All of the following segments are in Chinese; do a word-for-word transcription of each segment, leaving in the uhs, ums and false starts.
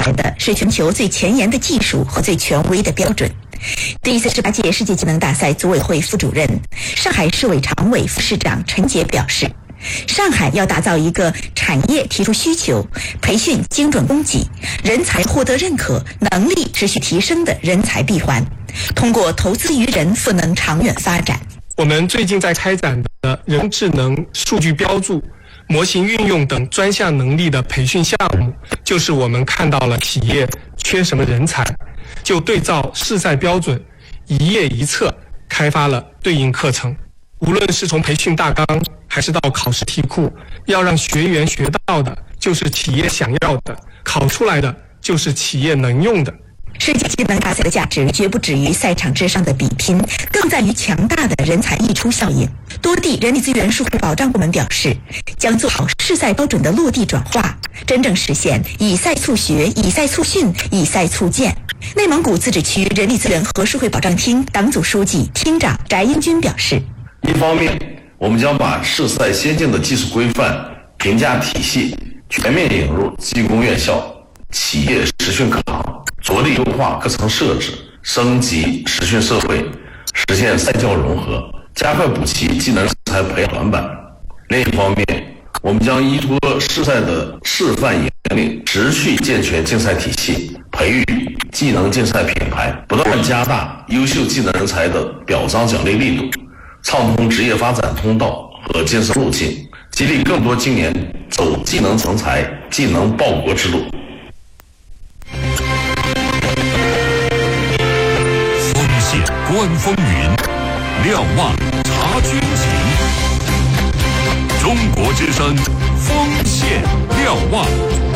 来的是全球最前沿的技术和最权威的标准。第四十八届世界技能大赛组委会副主任、上海市委常委副市长陈杰表示，上海要打造一个产业提出需求、培训精准供给、人才获得认可、能力持续提升的人才闭环，通过投资于人赋能长远发展。 我们最近在开展的人工智能、数据标注、模型运用等专项能力的培训项目，就是我们看到了企业缺什么人才，就对照市赛标准，一页一册开发了对应课程。无论是从培训大纲还是到考试题库，要让学员学到的就是企业想要的，考出来的就是企业能用的。 世界技能大赛的价值绝不止于赛场之上的比拼，更在于强大的人才溢出效应。多地人力资源社会保障部门表示，将做好市赛标准的落地转化，真正实现以赛促学、以赛促训、以赛促建。内蒙古自治区人力资源和社会保障厅党组书记、厅长翟英军表示， 一方面，我们将把市赛先进的技术规范、评价体系全面引入技工院校、企业实训课堂，着力优化课程设置，升级实训社会，实现赛教融合，加快补齐技能人才培养短板。另一方面，我们将依托市赛的示范引领，持续健全竞赛体系，培育技能竞赛品牌，不断加大优秀技能人才的表彰奖励力度，畅通职业发展通道和晋升路径，激励更多青年走技能成才、技能报国之路。 锋线观风云，瞭望察军情。中国之声，锋线瞭望。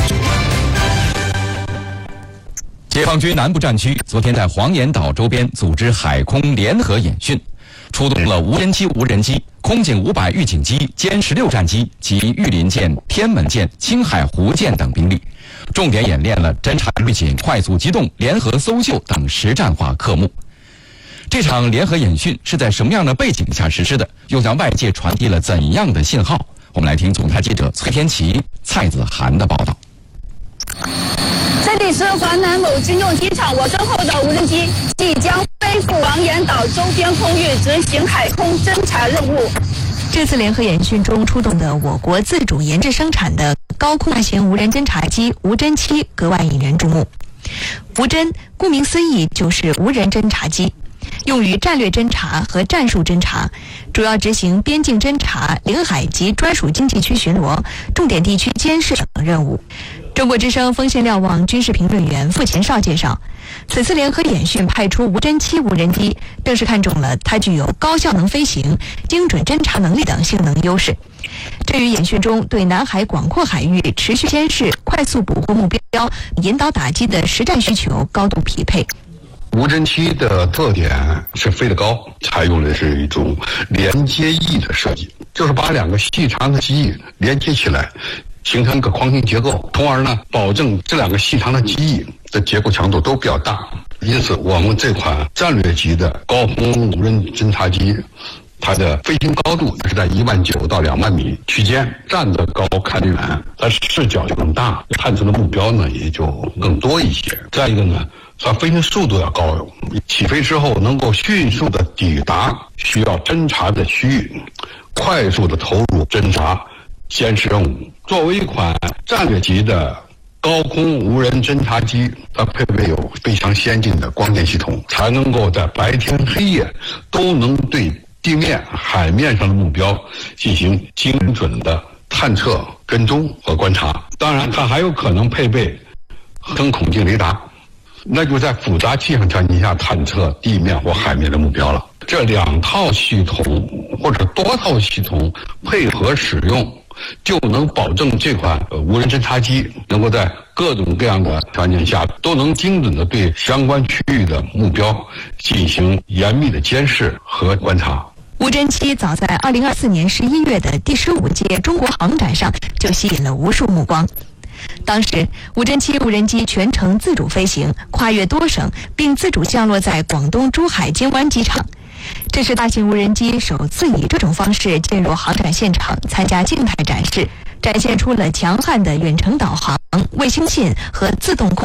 解放军南部战区昨天在黄岩岛周边组织海空联合演训，出动了无人机、无人机、空警五百预警机、歼十六战机及御林舰、天门舰、青海湖舰等兵力，重点演练了侦察预警、快速机动、联合搜救等实战化科目。这场联合演训是在什么样的背景下实施的？又向外界传递了怎样的信号？我们来听总台记者崔天琪、蔡子涵的报道。 这里是华南某军用机场，我身后的无人机即将飞赴黄岩岛周边空域执行海空侦察任务。 这次联合演训中出动的我国自主研制生产的高空大型无人侦察机无侦七格外引人注目。无侦顾名思义就是无人侦察机，用于战略侦察和战术侦察，主要执行边境侦察、领海及专属经济区巡逻、重点地区监视等任务。中国之声锋线瞭望军事评论员傅前绍介绍，此次联合演训派出无侦七无人机，正是看中了它具有高效能飞行、精准侦察能力等性能优势。这与演训中对南海广阔海域持续监视、快速捕获目标、引导打击的实战需求高度匹配。 无侦七的特点是飞得高，采用的是一种连接翼的设计，就是把两个细长的机翼连接起来，形成一个框形结构，从而呢保证这两个细长的机翼的结构强度都比较大。因此，我们这款战略级的高空无人侦察机，它的飞行高度是在一万九到两万米区间，站得高看得远，它视角就更大，探测的目标呢也就更多一些。再一个呢，它飞行速度要高，起飞之后能够迅速的抵达需要侦察的区域，快速的投入侦察监视任务。作为一款战略级的高空无人侦察机，它配备有非常先进的光电系统，才能够在白天黑夜都能对地面、海面上的目标进行精准的探测、跟踪和观察。当然，它还有可能配备声孔径雷达，那就在复杂气象条件下探测地面或海面的目标了。这两套系统或者多套系统配合使用，就能保证这款无人侦察机能够在各种各样的条件下都能精准的对相关区域的目标进行严密的监视和观察。 无侦七早在二零二四年十一月的第十五届中国航展上就吸引了无数目光。当时，无侦七无人机全程自主飞行，跨越多省，并自主降落在广东珠海金湾机场。这是大型无人机首次以这种方式进入航展现场参加静态展示，展现出了强悍的远程导航、卫星信和自动控